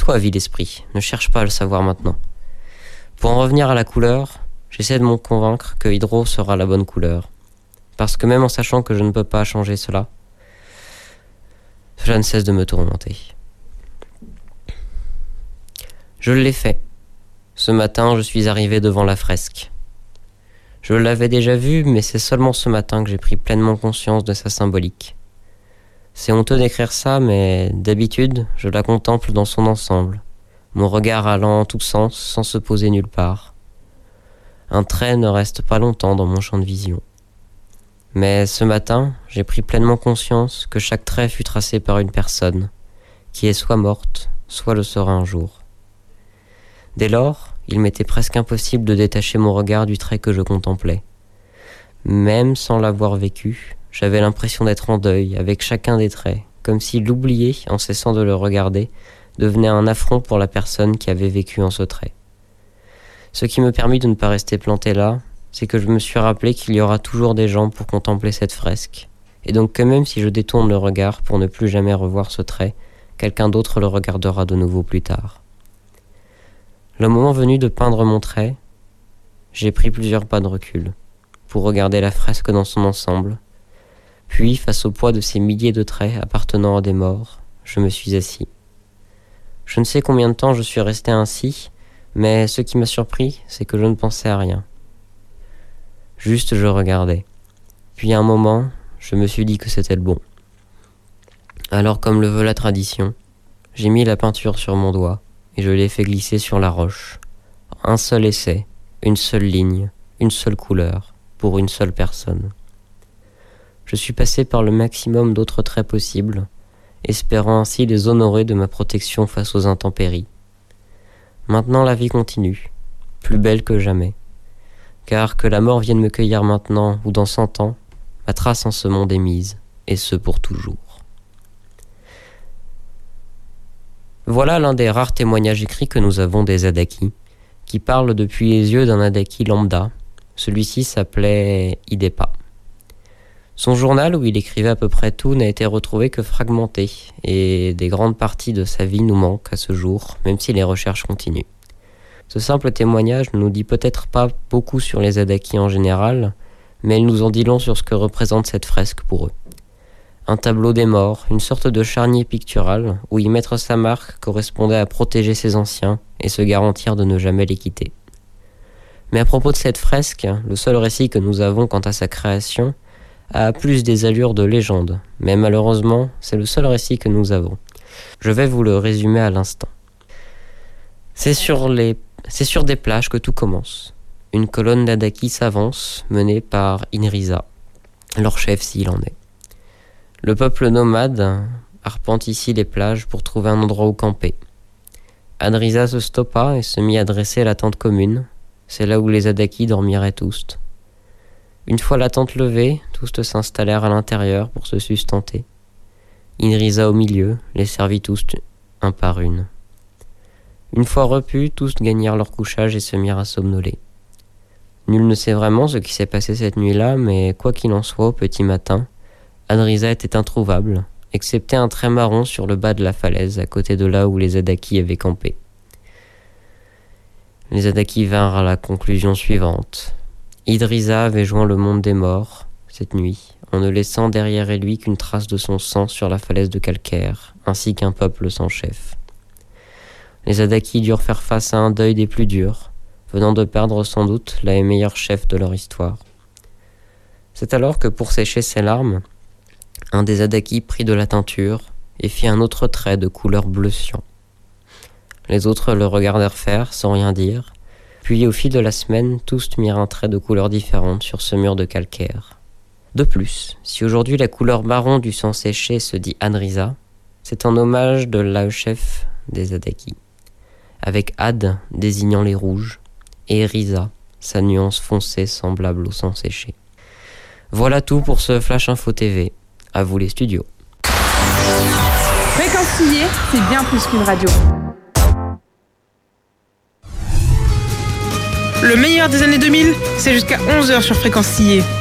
Tais-toi, vil esprit, ne cherche pas à le savoir maintenant. Pour en revenir à la couleur, j'essaie de me convaincre que hydro sera la bonne couleur. Parce que même en sachant que je ne peux pas changer cela ne cesse de me tourmenter. Je l'ai fait. Ce matin, je suis arrivé devant la fresque. Je l'avais déjà vue, mais c'est seulement ce matin que j'ai pris pleinement conscience de sa symbolique. C'est honteux d'écrire ça, mais d'habitude, je la contemple dans son ensemble, mon regard allant en tous sens sans se poser nulle part. Un trait ne reste pas longtemps dans mon champ de vision. Mais ce matin, j'ai pris pleinement conscience que chaque trait fut tracé par une personne, qui est soit morte, soit le sera un jour. Dès lors, il m'était presque impossible de détacher mon regard du trait que je contemplais. Même sans l'avoir vécu, j'avais l'impression d'être en deuil avec chacun des traits, comme si l'oublier, en cessant de le regarder, devenait un affront pour la personne qui avait vécu en ce trait. Ce qui me permit de ne pas rester planté là, c'est que je me suis rappelé qu'il y aura toujours des gens pour contempler cette fresque, et donc que même si je détourne le regard pour ne plus jamais revoir ce trait, quelqu'un d'autre le regardera de nouveau plus tard. Le moment venu de peindre mon trait, j'ai pris plusieurs pas de recul, pour regarder la fresque dans son ensemble, puis, face au poids de ces milliers de traits appartenant à des morts, je me suis assis. Je ne sais combien de temps je suis resté ainsi, mais ce qui m'a surpris, c'est que je ne pensais à rien. Juste je regardais. Puis à un moment, je me suis dit que c'était le bon. Alors comme le veut la tradition, j'ai mis la peinture sur mon doigt et je l'ai fait glisser sur la roche. Un seul essai, une seule ligne, une seule couleur, pour une seule personne. Je suis passé par le maximum d'autres traits possibles, espérant ainsi les honorer de ma protection face aux intempéries. Maintenant la vie continue, plus belle que jamais. Car que la mort vienne me cueillir maintenant ou dans 100 ans, ma trace en ce monde est mise, et ce pour toujours. Voilà l'un des rares témoignages écrits que nous avons des Adaki, qui parlent depuis les yeux d'un Adaki lambda. Celui-ci s'appelait Idepa. Son journal, où il écrivait à peu près tout, n'a été retrouvé que fragmenté, et des grandes parties de sa vie nous manquent à ce jour, même si les recherches continuent. Ce simple témoignage ne nous dit peut-être pas beaucoup sur les Adaki en général, mais il nous en dit long sur ce que représente cette fresque pour eux. Un tableau des morts, une sorte de charnier pictural, où y mettre sa marque correspondait à protéger ses anciens et se garantir de ne jamais les quitter. Mais à propos de cette fresque, le seul récit que nous avons quant à sa création a plus des allures de légende, mais malheureusement, c'est le seul récit que nous avons. Je vais vous le résumer à l'instant. C'est sur des plages que tout commence. Une colonne d'Adaki s'avance, menée par Inrisa, leur chef s'il en est. Le peuple nomade arpente ici les plages pour trouver un endroit où camper. Inrisa se stoppa et se mit à dresser la tente commune. C'est là où les Adaki dormiraient tous. Une fois la tente levée, tous s'installèrent à l'intérieur pour se sustenter. Inrisa au milieu les servit tous un par une. Une fois repus, tous gagnèrent leur couchage et se mirent à somnoler. Nul ne sait vraiment ce qui s'est passé cette nuit-là, mais quoi qu'il en soit, au petit matin, Inrisa était introuvable, excepté un trait marron sur le bas de la falaise, à côté de là où les Adaki avaient campé. Les Adaki vinrent à la conclusion suivante. Idrisa avait joint le monde des morts, cette nuit, en ne laissant derrière lui qu'une trace de son sang sur la falaise de calcaire, ainsi qu'un peuple sans chef. Les Adaki durent faire face à un deuil des plus durs, venant de perdre sans doute la meilleure chef de leur histoire. C'est alors que pour sécher ses larmes, un des Adaki prit de la teinture et fit un autre trait de couleur bleu cyan. Les autres le regardèrent faire sans rien dire, puis au fil de la semaine, tous mirent un trait de couleur différente sur ce mur de calcaire. De plus, si aujourd'hui la couleur marron du sang séché se dit Inrisa, c'est en hommage de la chef des Adaki, avec Ad désignant les rouges, et Risa, sa nuance foncée semblable au sang séché. Voilà tout pour ce Flash Info TV. À vous les studios. Fréquencier, c'est bien plus qu'une radio. Le meilleur des années 2000, c'est jusqu'à 11h sur Fréquencier.